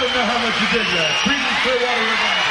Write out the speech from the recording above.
know how much you did that. Creedence Clearwater Revival.